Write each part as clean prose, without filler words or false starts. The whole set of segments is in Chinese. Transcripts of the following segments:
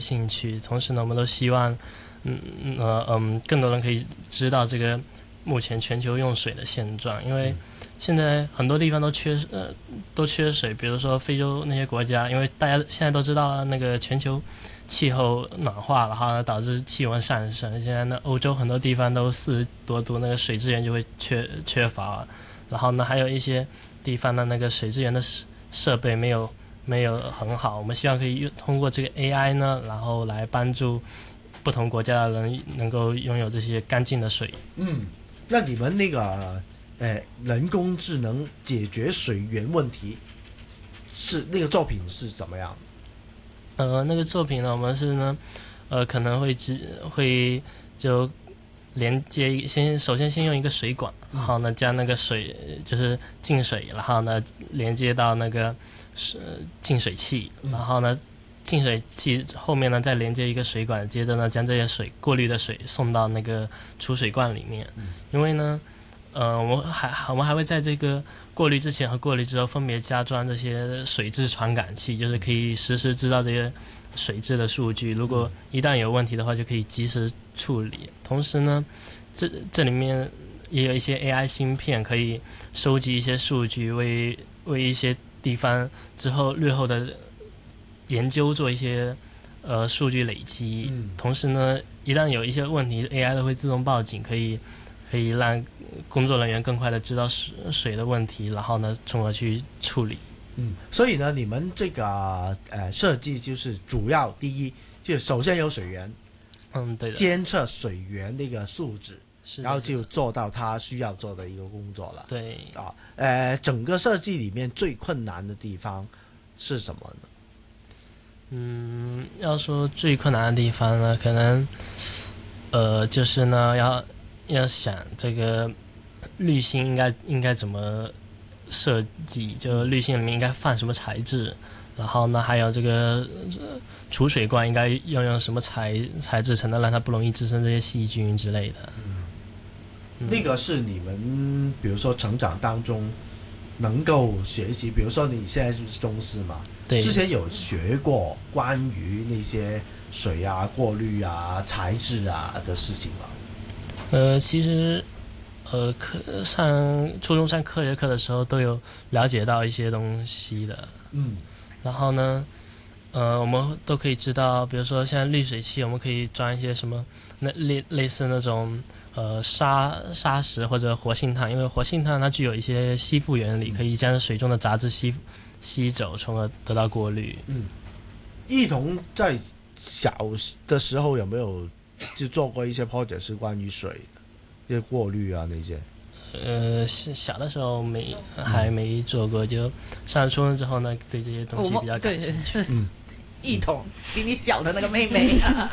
兴趣。同时呢，我们都希望，更多人可以知道这个目前全球用水的现状，因为现在很多地方都缺水，比如说非洲那些国家，因为大家现在都知道那个全球气候暖化了，然后导致气温上升。现在呢，欧洲很多地方都40多度，那个水资源就会缺乏。然后呢，还有一些地方的那个水资源的设备没有很好。我们希望可以通过这个 AI 呢，然后来帮助不同国家的人能够拥有这些干净的水。 那你们那个人工智能解决水源问题是那个作品是怎么样？ 那个作品呢，我们是呢，可能会就连接首先用一个水管，然后呢将那个水就是净水，然后呢连接到那个净水器，然后呢净水器后面呢再连接一个水管，接着呢将这些过滤的水送到那个储水罐里面。因为呢我们还会在这个过滤之前和过滤之后分别加装这些水质传感器，就是可以实时知道这些水质的数据，如果一旦有问题的话就可以及时处理。同时呢这里面也有一些 AI 芯片，可以收集一些数据，为一些地方日后的研究做一些数据累积。同时呢一旦有一些问题 AI 都会自动报警，可以让工作人员更快的知道水的问题，然后呢从而去处理。 所以呢你们这个设计就是主要第一就首先有水源， 对的， 监测水源那个数值， 是然后就做到他需要做的一个工作了。 对整个设计里面最困难的地方是什么呢？要说最困难的地方呢，可能就是呢要想这个滤芯应该怎么设计，就滤芯里面应该放什么材质，然后呢还有这个储水罐应该用什么材质才能让它不容易滋生这些细菌之类的。 那个是你们比如说成长当中能够学习，比如说你现在就是中师嘛， 对， 之前有學過關於那些水啊、過濾啊、材質啊的事情嗎？ 其實初中上科學課的時候都有了解到一些東西的。然後呢我們都可以知道，比如說現在濾水器我們可以裝一些什麼類似那種砂石或者活性炭，因為活性炭它具有一些吸附原理，可以將水中的雜質吸走，從而得到過濾。 一彤在小的時候有沒有就做過一些 project 是關於水的，就過濾啊那些？ 小的時候還沒做過，就上了初中之後呢，對這些東西比較感興趣。 一彤比你小的那個妹妹。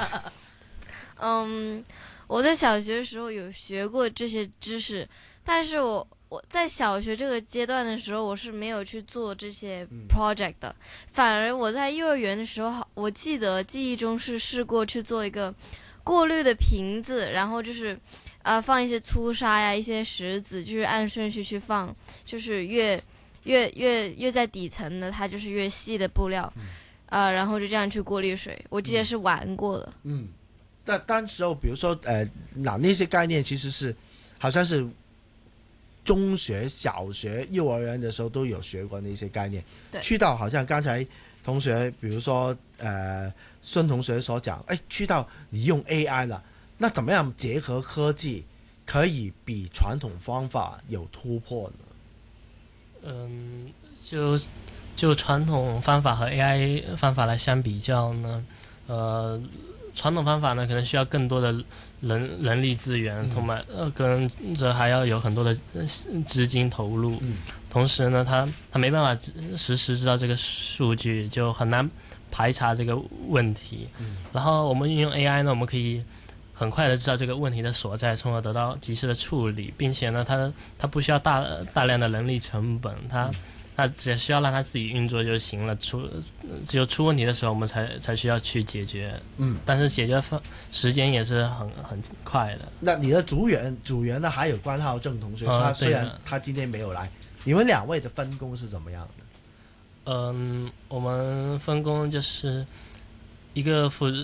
我在小學的時候有學過這些知識，但是我在小學這個階段的時候，我是沒有去做這些 project 的，反而我在幼兒園的時候，我記憶中是試過去做一個過濾的瓶子，然後就是放一些粗沙呀，一些石子，就是按順序去放，就是越在底層的它就是越細的布料，然後就這樣去過濾水，我記得是玩過的。 但時候比如說那些概念其實是好像是中學、小學、幼兒園的時候都有學過那些概念。去到好像剛才同學比如說孫同學所講，去到你用 AI 了，那怎麼樣結合科技可以比傳統方法有突破呢？ 就傳統方法和 AI 方法來相比較呢，傳統方法呢可能需要更多的人力資源，同埋跟着還要有很多的資金投入。同時呢他沒辦法實時知道這個數據，就很難排查這個問題。然後我們運用 AI 呢，我們可以很快的知道這個問題的所在，從而得到及時的處理，並且呢它不需要大量的人力成本，它只需要讓它自己運作就行了，只有出問題的時候我們才需要去解決。但是解決時間也是很快的。 那你的組員呢還有關浩正同學，他雖然他今天沒有來，你們兩位的分工是怎麼樣的？ 我們分工就是一個負